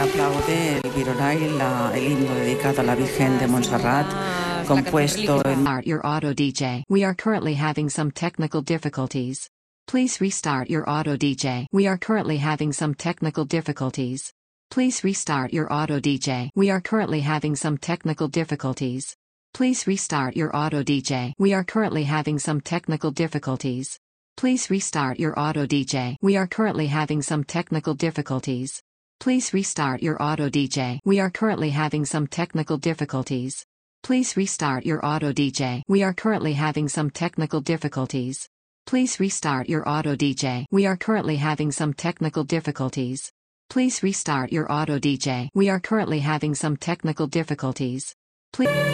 aplaude el Virolai, el himno dedicado a la Virgen de Montserrat, compuesto en... Start your auto DJ. We are currently having some technical difficulties. Please restart your auto DJ. We are currently having some technical difficulties. Please restart your auto DJ. We are currently having some technical difficulties. Please restart your auto DJ. We are currently having some technical difficulties. Please restart your auto DJ. We are currently having some technical difficulties. Please restart your auto DJ. We are currently having some technical difficulties. Please restart your auto DJ. We are currently having some technical difficulties. Please restart your auto DJ. We are currently having some technical difficulties. Please restart your auto DJ. We are currently having some technical difficulties. Please